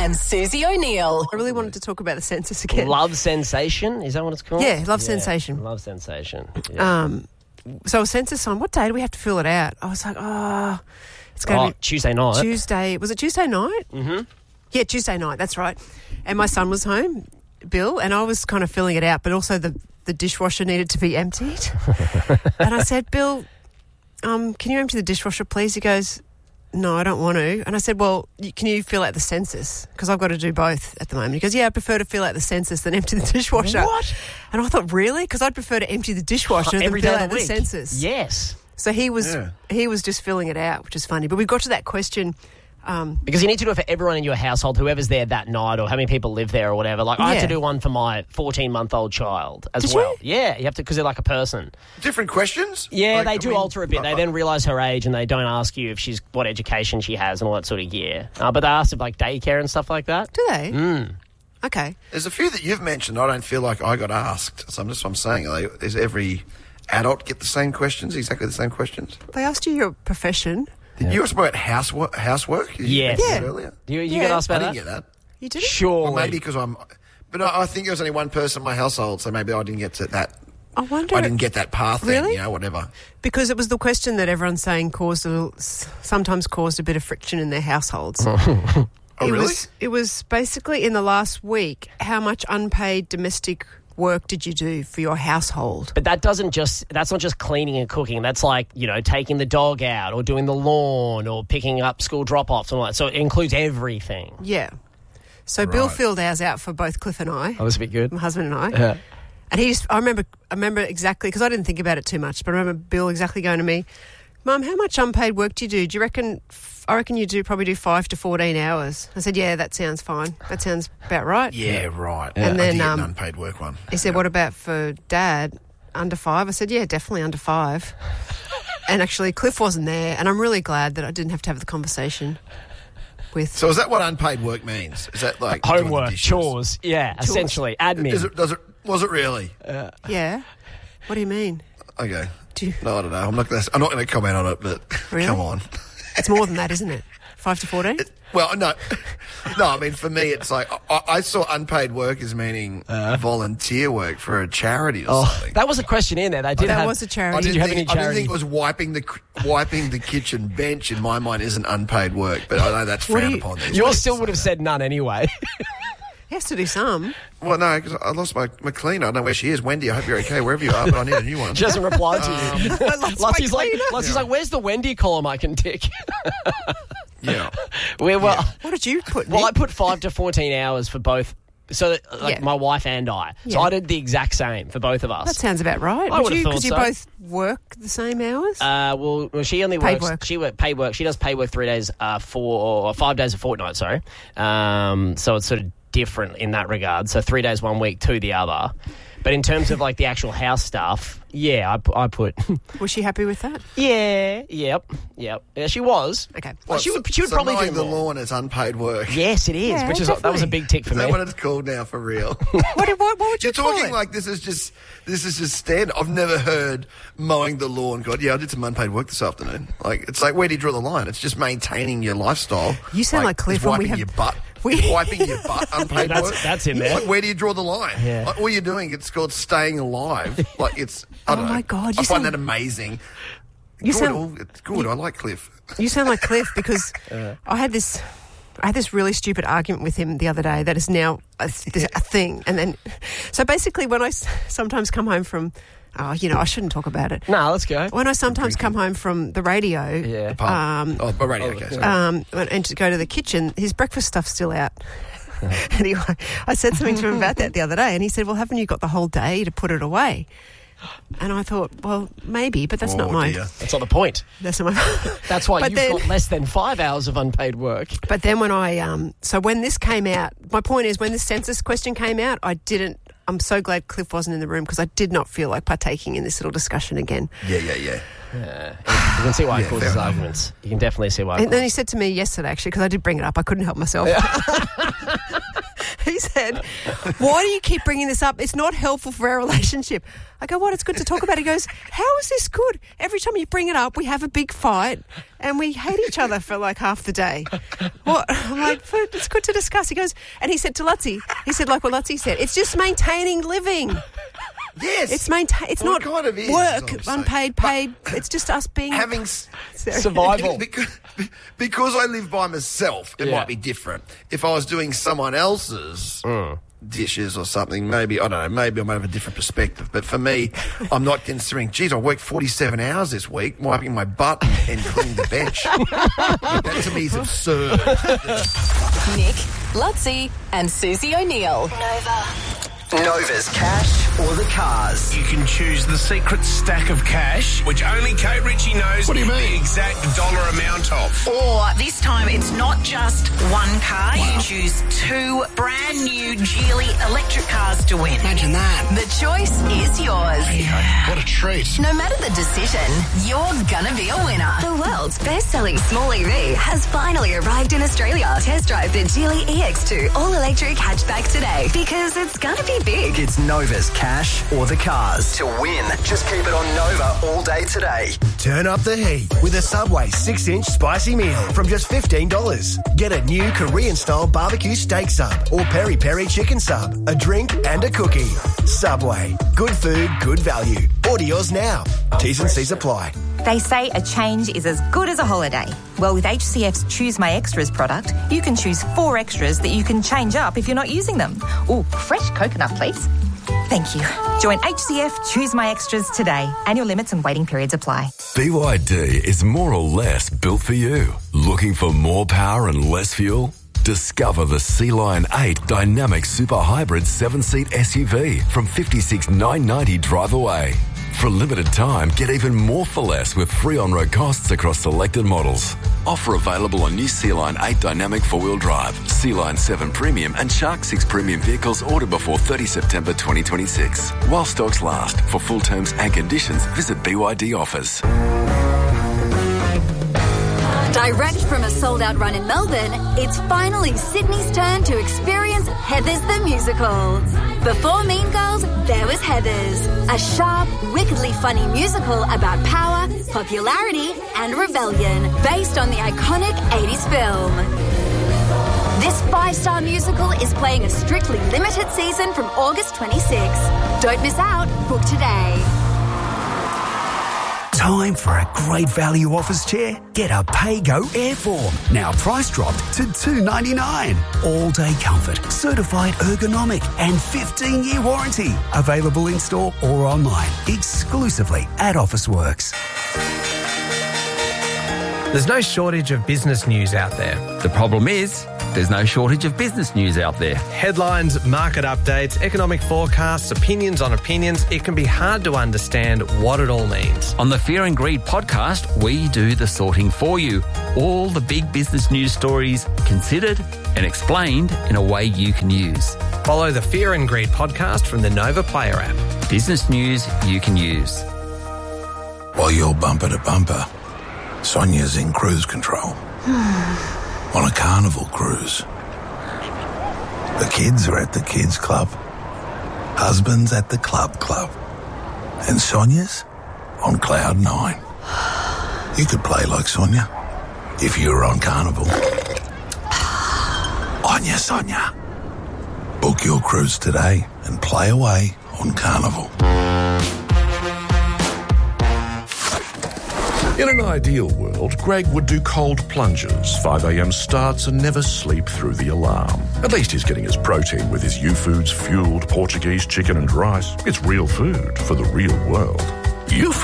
and Susie O'Neill. I really wanted to talk about the census again. Love Sensation, is that what it's called? Yeah, Love Sensation. Love Sensation. Yeah. So a census on, what day do we have to fill it out? I was like, it's going to be Tuesday night. Tuesday. Was it Tuesday night? Mm-hmm. Yeah, Tuesday night, that's right. And my son was home, Bill, and I was kind of filling it out, but also the dishwasher needed to be emptied. And I said, Bill, can you empty the dishwasher, please? He goes, no, I don't want to. And I said, well, can you fill out the census? Because I've got to do both at the moment. He goes, yeah, I prefer to fill out the census than empty the dishwasher. What? And I thought, really? Because I'd prefer to empty the dishwasher than fill out the census. Yes. So he was just filling it out, which is funny. But we got to that question. Because you need to do it for everyone in your household, whoever's there that night or how many people live there or whatever. Like, I had to do one for my 14-month-old child as Did well. you? Yeah, you have to, because they're like a person. Different questions? Yeah, they do alter a bit. They then realise her age and they don't ask you if what education she has and all that sort of gear. But they ask if, like, daycare and stuff like that. Do they? Okay. There's a few that you've mentioned I don't feel like I got asked. So I'm saying, does every adult get the same questions, exactly the same questions? They asked you your profession. Did you ask about housework? Yes. You mentioned earlier? You got asked about I that? didn't get that. You didn't? Sure. Well, maybe because But I think there was only one person in my household, so maybe I didn't get to that. I wonder. I didn't get that path then, Really? whatever. Because it was the question that everyone's saying sometimes caused a bit of friction in their households. Oh, really? It was basically in the last week, how much unpaid domestic work did you do for your household? But that's not just cleaning and cooking. That's like, taking the dog out or doing the lawn or picking up school drop-offs and all that. So it includes everything. Yeah. So Bill filled ours out for both Cliff and I. Oh, that's a bit good. My husband and I. Yeah. And I remember exactly, because I didn't think about it too much, but I remember Bill exactly going to me, Mum, how much unpaid work do you do? Do you reckon, I reckon you probably do 5 to 14 hours. I said, yeah, that sounds fine. That sounds about right. Yeah, right. And then I did get an unpaid work one. He said, what about for Dad? Under 5? I said, yeah, definitely under 5. And actually, Cliff wasn't there, and I'm really glad that I didn't have to have the conversation with... So is that what unpaid work means? Is that like... Homework, chores, essentially, admin. Was it really? Yeah. What do you mean? Okay. No, I don't know. I'm not going to comment on it, but Really? Come on. It's more than that, isn't it? 5 to 14? Well, no. No, I mean, for me, it's like, I saw unpaid work as meaning volunteer work for a charity or something. That was a question in there. That was a charity. Did you have any charity? I didn't think it was wiping the kitchen bench in my mind isn't unpaid work, but I know that's frowned upon. Yours still would have said none anyway. He has to do some. Well, no, because I lost my cleaner. I don't know where she is. Wendy, I hope you're okay, wherever you are, but I need a new one. She doesn't reply to you. Lucy's like, where's the Wendy column I can tick? Yeah. What did you put, Nick? Well, I put 5 to 14 hours for both. So, my wife and I. So, I did the exact same for both of us. That sounds about right. I would have thought because you so. both work the same hours? Well, she only paid works... Work. She works paid work. She does paid work 3 days, 5 days a fortnight, sorry. So, it's sort of different in that regard. So 3 days 1 week, 2 the other. But in terms of like the actual house stuff, I put. Was she happy with that? Yep. Yeah, she was. Okay. Well, she would probably mowing do the more. lawn is unpaid work. Yes, it is. Yeah, Which is that was a big tick for Is me. that what it's called now for real? What would you You're call talking it? like this is just standard. I've never heard mowing the lawn. God, I did some unpaid work this afternoon. Like it's like where do you draw the line? It's just maintaining your lifestyle. You sound like Cliff is when we wiping have- your butt. Wiping your butt, unpaid work. That's in there. Like, where do you draw the line? Yeah. Like, all you're doing, it's called staying alive. Like it's. I don't know. my God, I you find sound- that amazing. You It's good. I like Cliff. You sound like Cliff because I had this really stupid argument with him the other day that is now a thing. And then, so basically when I sometimes come home from, I shouldn't talk about it. No, let's go. When I sometimes come home from the radio, The pub. Radio. Okay. Sorry. and to go to the kitchen, his breakfast stuff's still out. Anyway, I said something to him about that the other day, and he said, well, haven't you got the whole day to put it away? And I thought, well, maybe, but that's not my... Dear. That's not the point. That's not my... That's why But you've then- got less than 5 hours of unpaid work. But then when so when this came out, my point is when this census question came out, I'm so glad Cliff wasn't in the room because I did not feel like partaking in this little discussion again. Yeah. You can see why it causes fair enough. arguments. You can definitely see why. And then he said to me yesterday, actually, because I did bring it up, I couldn't help myself. He said, why do you keep bringing this up? It's not helpful for our relationship. I go, what? It's good to talk about. He goes, how is this good? Every time you bring it up, we have a big fight and we hate each other for like half the day. What? I'm like, it's good to discuss. He goes, and he said to Lutzi, he said, like what Lutzi said, it's just maintaining living. Yes. It's not kind of is, work, is what I'm unpaid, paid. It's just us being... Having survival. Because I live by myself, it might be different. If I was doing someone else's dishes or something, maybe, I don't know, maybe I might have a different perspective. But for me, I'm not considering, geez, I worked 47 hours this week, wiping my butt and cleaning the bench. That to me is absurd. Nick, Lutzi and Susie O'Neill. Nova's cash or the cars. You can choose the secret stack of cash, which only Kate Ritchie knows What do you mean? the exact dollar amount of. Or this time it's not just one car. You choose 2 brand new Geely electric cars to win. Imagine that. The choice is yours. What a treat. No matter the decision, you're gonna be a winner. The world's best-selling small EV has finally arrived in Australia. Test drive the Geely EX2 all-electric hatchback today because it's gonna be big. It's Nova's cash or the cars. To win, just keep it on Nova all day today. Turn up the heat with a Subway 6-inch spicy meal from just $15. Get a new Korean-style barbecue steak sub or peri-peri chicken sub, a drink and a cookie. Subway. Good food, good value. Order yours now. T's and C's apply. They say a change is as good as a holiday. Well, with HCF's Choose My Extras product, you can choose 4 extras that you can change up if you're not using them. Oh, fresh coconut, please. Thank you. Join HCF Choose My Extras today. Annual limits and waiting periods apply. BYD is more or less built for you. Looking for more power and less fuel? Discover the Sea Lion 8 Dynamic Super Hybrid 7-seat SUV from $56,990 drive away. For a limited time, get even more for less with free on-road costs across selected models. Offer available on new Sea Lion 8 Dynamic 4-wheel drive, Sea Lion 7 Premium and Shark 6 Premium vehicles ordered before 30 September 2026. While stocks last. For full terms and conditions, visit BYD offers. Direct from a sold-out run in Melbourne, it's finally Sydney's turn to experience Heathers the Musical. Before Mean Girls, there was Heathers, a sharp, wickedly funny musical about power, popularity and rebellion, based on the iconic 80s film. This 5-star musical is playing a strictly limited season from August 26. Don't miss out. Book today. Time for a great value office chair? Get a Paygo Airform. Now price dropped to $299. All-day comfort, certified ergonomic and 15-year warranty. Available in store or online. Exclusively at Officeworks. There's no shortage of business news out there. The problem is, there's no shortage of business news out there. Headlines, market updates, economic forecasts, opinions on opinions. It can be hard to understand what it all means. On the Fear and Greed podcast, we do the sorting for you. All the big business news stories considered and explained in a way you can use. Follow the Fear and Greed podcast from the Nova Player app. Business news you can use. While you're bumper to bumper, Sonia's in cruise control. On a carnival cruise. The kids are at the kids club. Husband's at the club. And Sonia's on cloud 9. You could play like Sonia if you were on carnival. On ya, Sonia. Book your cruise today and play away on carnival. In an ideal world, Greg would do cold plunges, 5 a.m. starts and never sleep through the alarm. At least he's getting his protein with his U-Foods fueled Portuguese chicken and rice. It's real food for the real world. U-Foods.